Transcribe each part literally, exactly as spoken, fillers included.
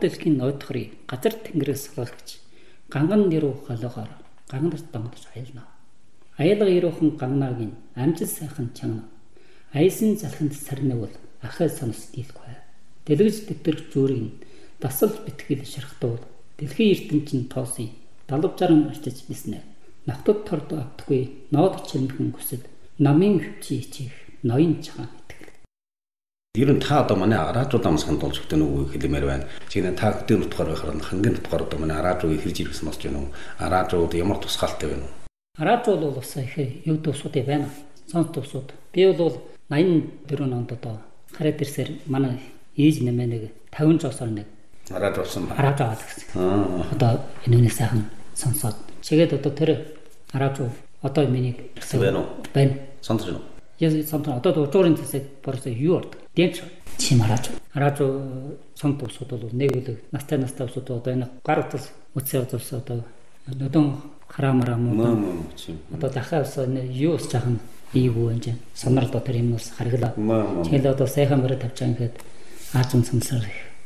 дэлхийн нойтхорыг газар тэнгэрээс салгагч ганган нэрүү халахаар гангарт донгож аялна. Аялга ирүүхэн ганнагийн амжил сайхан чанга. Айсан залхинд сарнавал ахаа сонос дийлгүй. Дэлгэж дэвтэрх зүрийн дасал битгэл ширхтуул дэлхийн ертөнцийн тоосын далав жаран арчиж биснэ. Навтад торд автгүй ноод чимхэн хүсэд намын хөвчий чих ноён чагаан итгэл. Ер нь та одоо манай араажуудаа мас хандуулж өгдөө нүгөө хэлмээр байна. Чиний та хөтөн утгаар байхаар хамгийн утгаар одоо манай араажууд хэрж ирсэн болж байна уу? Араажууд ямар тусгаалтай байна уу? Араажууд бол бас их юг тусууд байна. Сонс тусууд. Би бол наян дөрөв онд одоо хараад ирсээр манай ээж нэмээ нэг тавин жосоор нэг арааж болсон ба. Арааж аваад гэсэн. Аа. Одоо энэний сайхан сонсоод. Чигээд одоо тэр араажууд одоо миний байна уу? Байна. Сонсож байна уу? Яс сонтон одоо дуржуурын засаг борсоо юу ордог. Дэнч чим арааж. Арааж сонт усууд бол нэг үл настай настай усууд одоо энэ гар утас үцээ утас одоо нөдөн хараамараа муу. Одоо дахиад ус юу ус жахан ийгүү энэ сонор одоо тэр юм ус харгалаа. Тэгэл одоо сайхан мөрөд тавьчаа ингээд аазам самсаар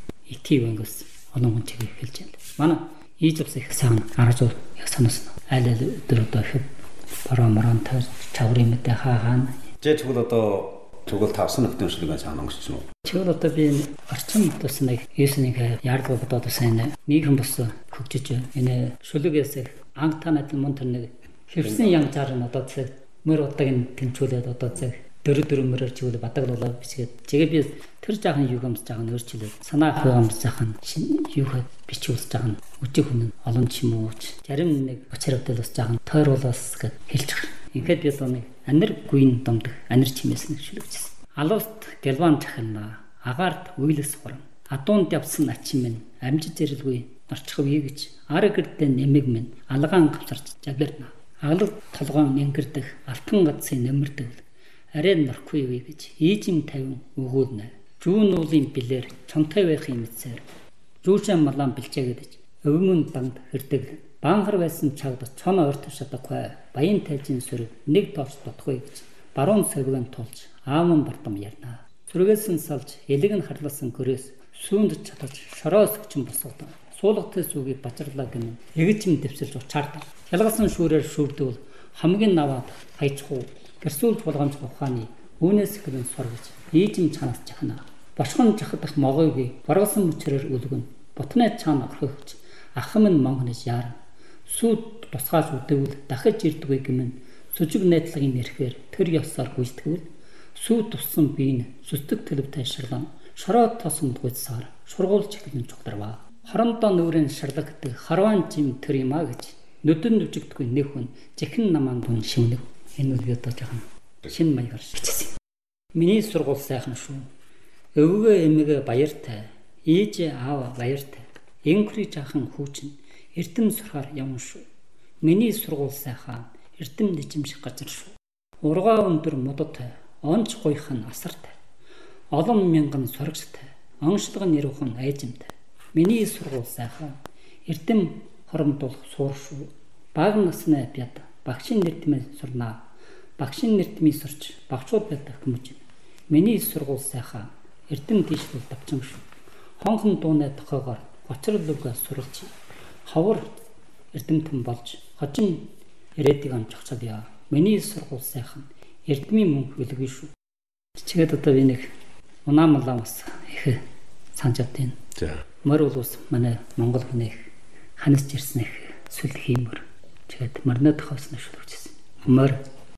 итив ангас олон хүн чиг хэлж байна. Манай ийж ус их сайн арааж яг санаасан. Айл айл өдөр одоо их бараа маран тав чаврын мэдээ хаа хаана. Жээ тэгвэл одоо тэгвэл тавсан нөхдөд шүлгэн цаана өнгөсч нь үү? Тэгвэл одоо би орчин тусныг юуснийг яардаг бодоод сайн нийгэм бос хөгжиж байна. Энэ шүлгээс анх танад мөн тэр нэг хэрсэн янзаар нь одоо зэрэг мөр удааг тэмцүүлээд одоо зэрэг дөрөв дөрөв мөрөөр чиглэл бадаглуулаад бичгээд тэгээ би тэр жаахан югамс жаахан өөрчлөлөө санаа хаагамс жаахан юухад бичүүлж жаахан үжиг хүн олон ч юм уу зарим нэг очирвдал бас жаахан тойруулаас гэж хэлж байгаа. Ингээд би одоо нэг анир гүйн домдох анир чимээс нэг шүлэгчсэн. Алуулт гэлван чахна агаарт үйлс хурам адуунд явсан ачин минь амжиж зэрэлгүй орчихв гэж ар гэрдээ нэмэг минь алгаан гавсарч жагларна. Алга толгоон ингэрдэх алтан гадсын нэмэрдэг арай норхгүй вэ гэж ийжим тавин өгүүлнэ. Жүүн уулын билээр чонтой байхын мэдсээр зүүшэн малан бэлчээгээд өвмөн данд хэрдэг банхар байсан чагд цон ойртож чадахгүй баян тайжин сүрэг нэг тоолч дутхгүй гэж баруун савган тулж ааман бартам ярина. Сүргээс нь салж элэг нь харласан гөрөөс сүүнд чадаж шороос өчн босгод суулгатай сүгийг бачарлаа гэнэ эгчим дэвсэлж учаардав. Хялгасан шүүрээр шүүрдвэл хамгийн наваад хайчхуу гэрсүүл тулгамж ухааны үүнээс гэрэн сургаж ийжим чанаас жахна. Бошхон жахадах могойг боргосон мөчрөөр үлгэн бутны цаана орхигч ахам нь монхнос яар сүйд тусгааж үдэвэл дахиж ирдгүй гэмэн сүжиг найдлагын нэрхээр тэр ёсоор гүйцэтгвэл сүйд туссан биеийн сүстэг төлөв тайшрлан шороо тосонд гүйцсаар шургуулж эхлэн чухдарваа. Хорондоо нүрэн шарлагддаг харван жим тэр юмаа гэж нүдэн нүжигдгүй нэг хүн жихэн намаан дүн шивнэг. Энэ үл одоо жахан шинэ маягаар бичсэн. Миний сургууль сайхан шүү. Өвгөө эмэгэ баяртай, ээж аав баяртай. Инкри жахан хүүчин эрдэм сурахаар явна шүү. Миний сургууль сайхан эрдэм дэжимших газар шүү. Ургаа өндөр модотой, онч гуйхан асартай. Олон мянган сурагчтай, онцлог нэрүүхэн айжимтай. Миний сургууль сайхан эрдэм хоромдуулах суур шүү. Баг насны бяд багшийн нэртмээ сурнаа. Багшийн нэртмээ сурч багчууд байдаг хүмүүс. Миний сургууль сайхан эрдэм тийшлэл давчим шүү. Хонхон дуунай тохоогоор гоцрлуугаа суралж ховор эрдэмтэн болж хожин ирээдийг амжихчаад яа. Миний сургууль сайхан эрдмийн мөнх үлгүй шүү. Чигээд одоо би нэг унаамлаа бас их санджаад байна. За. Мөр бол ус манай Монгол хүнийх ханасч ирсэн их сүл хиймэр. Чигээд мөрнө тохоосны шүлгчсэн. Мөр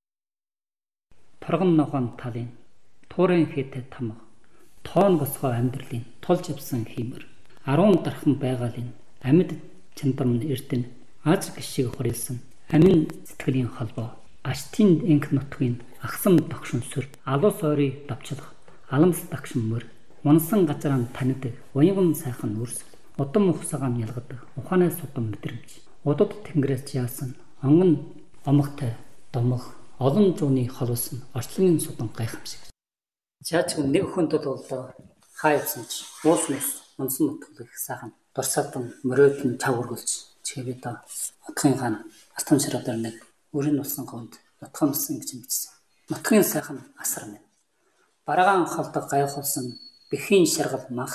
торгон ногоон талын туурын хийтэй тамга тоон босгоо амьдралын тулж явсан хиймэр арван дархан байгаалын амьд чандарн эрдэнэ аз гişиг хорилсан амин сэтгэлийн холбоо аштын энх нутгийн агсам тогшин сүр алус ойрыг давчлах аламс дагшин мөр унсан газараа танидаг уянган сайхан үрс удам ухсагаан ялгадаг ухаанаас удам мэдрэмж удад тэнгэрээс яасан онгон омогтой домох олон зууны холоос нь орчлонгийн судан гайхамшиг. Чаач нэг хүнд бол хайцсан ч мууснаас унсан нутглах сайхан дурсаатан мөрөөдөн тавгуулж чигээ да утгын хаан астан широтор нэг өрн усан гонд нутгамсан гэж бичсэн. Нутгийн сайхан асар минь. Барагаан холдог гайхуулсан бэхийн шаргал манхтай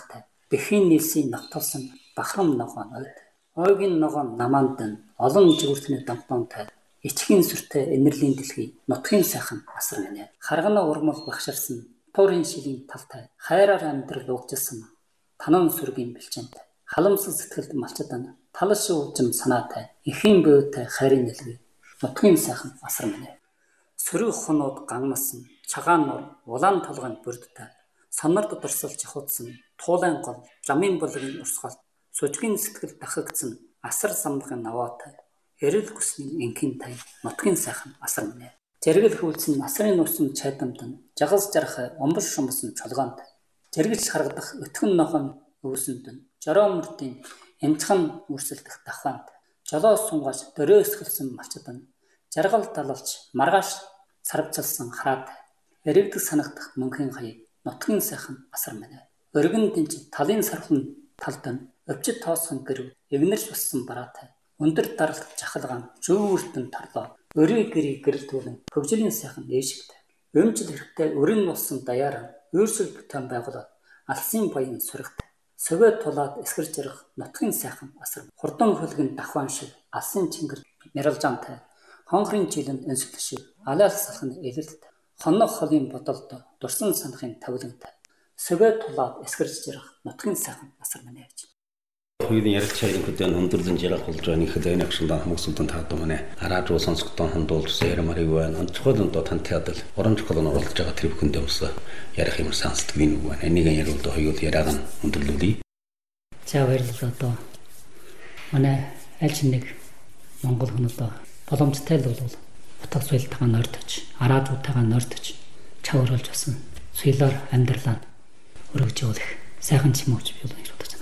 Бэхийн нийлсийн навталсан бахрам ногоон ойд. Ойгийн ногоон намаанд нь олон жигүүртний дамтуунтай ичхийн сүртэй энерлийн дэлхий нутгийн сайхан асар минь. Харгана урмал багшарсан туурын шилийн талтай хайраар амьдрал угжилсан танан сүргийн бэлчэнтэй. Халамсал сэтгэлд малчдан талш уужим санаатай эхийн буйтай хайрын нэлгээ нутгийн сайхан асар минь. Сөрөг хоноод гангнасан цагаан нур улаан толгойн бүрдтэй сонорд дурсалж хуудсан туулайн гол жамын булгийн урсгал сужгийн сэтгэл дахагдсан асар самбахын наваатай эрэл хүсний инхийн тай нутгийн сайхан асар минь. Жэргэл хөвлсөн насрын нуусан чайдамт нь жагалс жарах омбос шумсан чулгаантай жэргэлж харагдах өтгөн нохон өвсөнд нь жороо мөртийн эмчхан үрсэлдэх давхаант жолоо сунгаж дөрөөсгөлсөн малчд нь жаргал далалж маргааш сарвцалсан хараад эрэгдэг санагдах мөнхийн хаяг нутгийн сайхан асар минь. Өргөн дэнч талын сархын талд нь өвчт тоосхон гэрв эгнэрч бассан бараатай өндөр даралт жахалгаан зөөвөртөн торлоо өрөө гэрий гэрэлтүүлэн хөгжлийн сайхан ээшигтэй өмчл хэрэгтэй өрн болсон даяараа өөрсөл бүтээн байгуулаад алсын баян сурагтай сөвөө тулаад эсгэрч ярих нутгийн сайхан асар хурдан хөлгөн давхаан шиг алсын чингэр мэралжаантай хонхрын жилэнд өнсгөл шиг алаал салхын элэлт хоног холын бодолд дурсан санахын тавилантай сөвөө тулаад эсгэрч ярих нутгийн сайхан асар минь явж. Хоёрын ярилцлагын хөдөө өндөрлөн жаргал болж байгаа нэг хэдэн агшиндан хүмүүсүүдэн таадсан манай арааж уу сонсогдсон хандуулж ярмарыг байна. Онцгой доо тантиадал оронч колон оролцож байгаа тэр бүхэндээ ус ярих юм сонсдог юм уу? Энийг яриул доо хоёул яриаг нь өндөрлүүлье. За баярлалаа доо. Манай аль ч нэг Монгол хүн одоо боломжтой л бол утга суйлтайгаа нордож, араажуудтайгаа нордож, чавруулж басан суйлаар амьдралаа өргөж явуулах сайхан ч юм уу гэж би бодож